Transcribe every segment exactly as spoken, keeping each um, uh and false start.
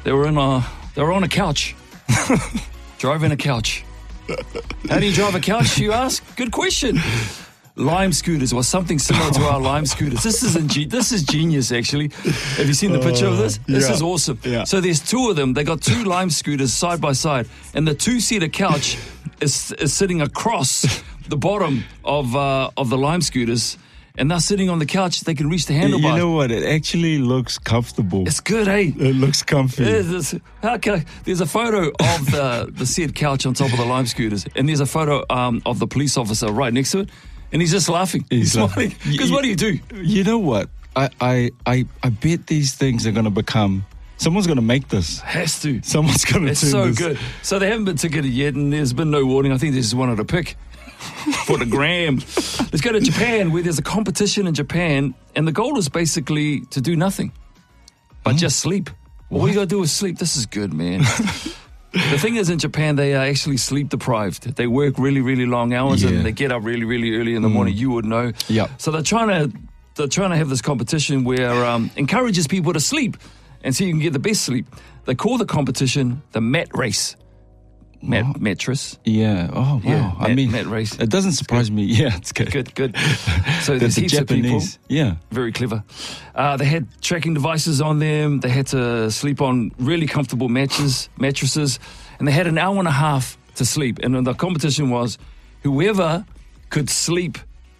They were in a, they were on a couch. Driving a couch. How do you drive a couch, you ask? Good question. Lime scooters, or something similar to our Lime scooters. This is inge- this is genius, actually. Have you seen the picture of this? This yeah. is awesome. Yeah. So there's two of them. They got two Lime scooters side by side, and the two-seater couch is, is sitting across the bottom of uh, of the Lime scooters, and they're sitting on the couch. They can reach the handlebars. You know what? It actually looks comfortable. It's good, eh? It looks comfy. There's, how can I, there's a photo of the, the said couch on top of the Lime scooters, and there's a photo um, of the police officer right next to it, and he's just laughing. He's He's smiling. Because what do you do? You know what? I, I, I, I bet these things are going to become... Someone's going to make this. Has to. Someone's going to It's turn so this. good. So they haven't been ticketed yet, and there's been no warning. I think they just wanted to pick for the gram. Let's go to Japan, where there's a competition in Japan, and the goal is basically to do nothing, but Mm. just sleep. All you got to do is sleep. This is good, man. The thing is, in Japan, they are actually sleep deprived. They work really, really long hours, Yeah. and they get up really, really early in the morning. You would know. Yeah. So they're trying to they're trying to have this competition where um, encourages people to sleep, and so you can get the best sleep. They call the competition the mat race. Mat, What? mattress. Yeah. Oh, wow. Yeah, I mat- mean, mat race. it doesn't surprise me. Yeah, it's good. Good, good. So The, there's the heaps of people. Japanese. Yeah. Very clever. Uh, they had tracking devices on them. They had to sleep on really comfortable matches, mattresses, and they had an hour and a half to sleep. And then the competition was whoever could sleep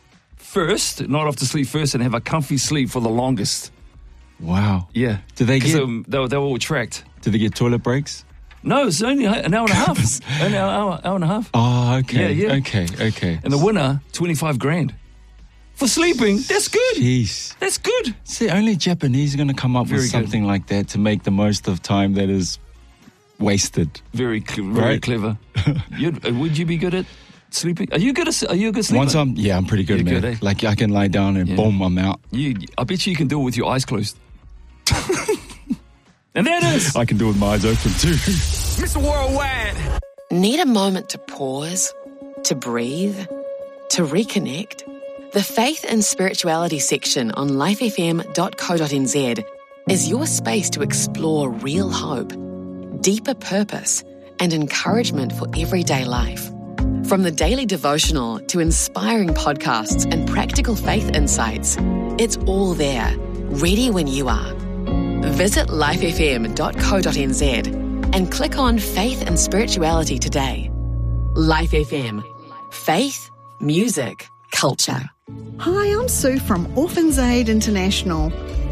first, not off to sleep first, and have a comfy sleep for the longest. Wow. Yeah. Do they 'Cause get- um, they, were, they were all tracked. Do they get toilet breaks? No, it's only an hour and a half. Only an hour, hour and a half. Oh, okay. Yeah, yeah. Okay, okay. And the winner, twenty-five grand. For sleeping, that's good. Jeez. That's good. See, only Japanese are going to come up Very with good. something like that to make the most of time that is wasted. Very, cl- very Right? clever. You'd, uh, would you be good at sleeping? Are you good at? Are you a good sleeper? Once I'm, yeah, I'm pretty good, You're man. good, eh? Like I can lie down and Yeah. boom, I'm out. You, I bet you you can do it with your eyes closed. And there it is. I can do it with my eyes open too. Mister Worldwide. Need a moment to pause, to breathe, to reconnect? The Faith and Spirituality section on life f m dot co dot n z is your space to explore real hope, deeper purpose, and encouragement for everyday life. From the daily devotional to inspiring podcasts and practical faith insights, it's all there, ready when you are. Visit life f m dot co dot n z and click on Faith and Spirituality today. Life F M. Faith, music, culture. Hi, I'm Sue from Orphans Aid International.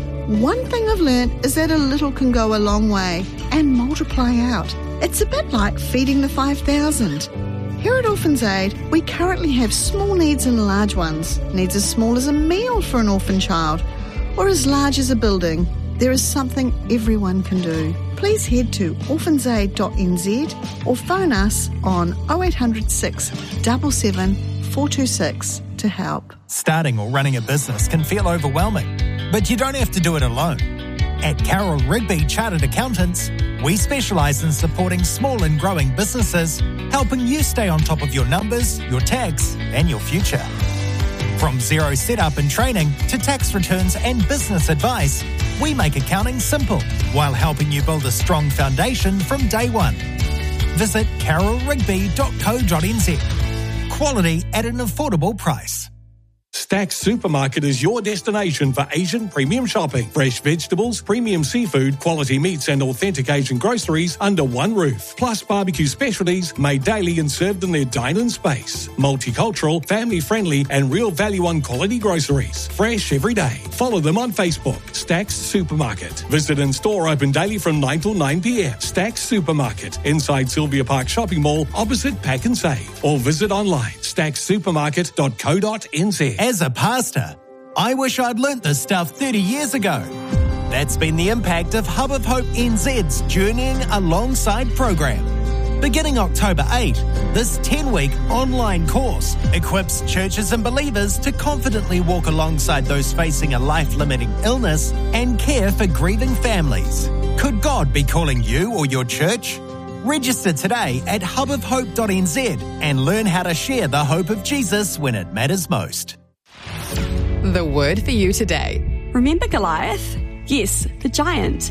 One thing I've learned is that a little can go a long way and multiply out. It's a bit like feeding the five thousand. Here at Orphans Aid, we currently have small needs and large ones. Needs as small as a meal for an orphan child, or as large as a building. There is something everyone can do. Please head to orphans aid dot n z or phone us on oh eight hundred six, seven seven, four two six to help. Starting or running a business can feel overwhelming, but you don't have to do it alone. At Carroll Rigby Chartered Accountants, we specialise in supporting small and growing businesses, helping you stay on top of your numbers, your tax, and your future. From zero setup and training to tax returns and business advice, we make accounting simple while helping you build a strong foundation from day one. Visit carroll rigby dot co dot n z. Quality at an affordable price. Stack's Supermarket is your destination for Asian premium shopping. Fresh vegetables, premium seafood, quality meats and authentic Asian groceries under one roof. Plus barbecue specialties made daily and served in their dine-in space. Multicultural, family-friendly and real value on quality groceries. Fresh every day. Follow them on Facebook. Stack's Supermarket. Visit in store open daily from nine till nine p m. Stack's Supermarket. Inside Sylvia Park Shopping Mall opposite Pack and Save. Or visit online. stacks supermarket dot co dot n z. As a pastor, I wish I'd learnt this stuff thirty years ago. That's been the impact of Hub of Hope N Z's Journeying Alongside program. Beginning October eighth, this ten-week online course equips churches and believers to confidently walk alongside those facing a life-limiting illness and care for grieving families. Could God be calling you or your church? Register today at hub of hope dot n z and learn how to share the hope of Jesus when it matters most. The word for you today. Remember Goliath? Yes, the giant.